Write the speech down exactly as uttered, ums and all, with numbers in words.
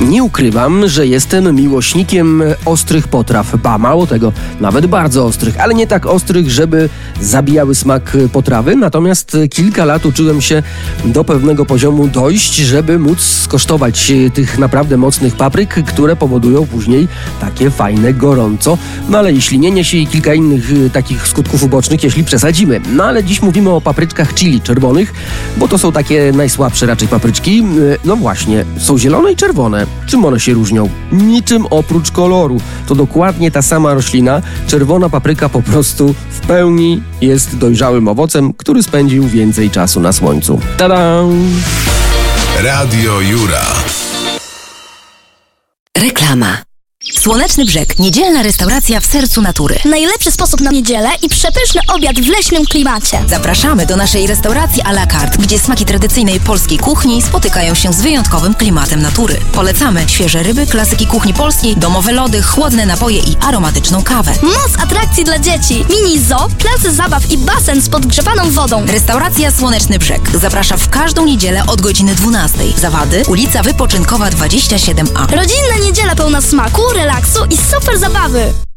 Nie ukrywam, że jestem miłośnikiem ostrych potraw. Ba, mało tego, nawet bardzo ostrych, ale nie tak ostrych, żeby zabijały smak potrawy. Natomiast kilka lat uczyłem się do pewnego poziomu dojść, żeby móc skosztować tych naprawdę mocnych papryk, które powodują później takie fajne gorąco. No ale jeśli nie niesie i kilka innych takich skutków ubocznych, jeśli przesadzimy. No ale dziś mówimy o papryczkach chili czerwonych, bo to są takie najsłabsze raczej papryczki. No właśnie, są zielone i czerwone. Czym one się różnią? Niczym oprócz koloru. To dokładnie ta sama roślina. Czerwona papryka po prostu w pełni jest dojrzałym owocem, który spędził więcej czasu na słońcu. Tada! Radio Jura. Reklama. Słoneczny Brzeg. Niedzielna restauracja w sercu natury. Najlepszy sposób na niedzielę i przepyszny obiad w leśnym klimacie. Zapraszamy do naszej restauracji à la carte, gdzie smaki tradycyjnej polskiej kuchni spotykają się z wyjątkowym klimatem natury. Polecamy świeże ryby, klasyki kuchni polskiej, domowe lody, chłodne napoje i aromatyczną kawę. Moc atrakcji dla dzieci, mini zoo, plac zabaw i basen z podgrzewaną wodą. Restauracja Słoneczny Brzeg zaprasza w każdą niedzielę od godziny dwunastej. Zawady, ulica Wypoczynkowa dwadzieścia siedem A. Rodzinna niedziela pełna smaku, relaksu i super zabawy.